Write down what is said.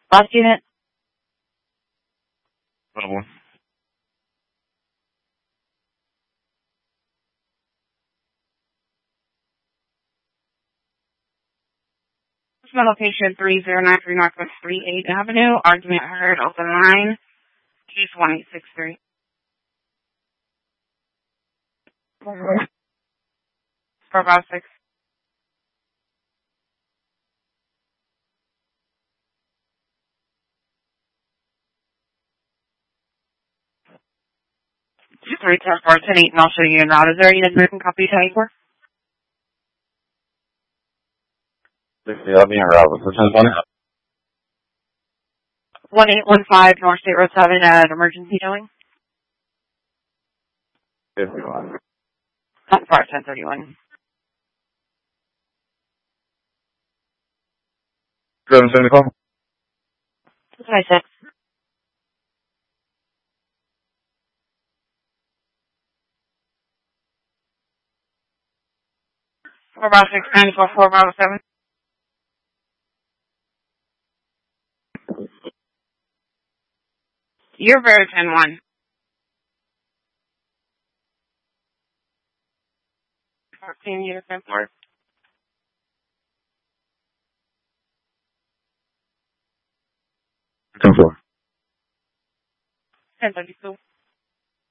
Last unit. Level. My location 3093 Northwest 38th Avenue. Argument heard. Open line. Case 1863. 456. Just 310-410-8, and I'll show you in route. Is there any American copy to for? 60, I'll be in route. Which one's one? 1815 North State Road 7 at emergency towing. 51. Not far, 1031. 770 call? That's what I said. Four about 694, 4 about 7. You're very 10-1. 14 units and 4. 10-4. 1032.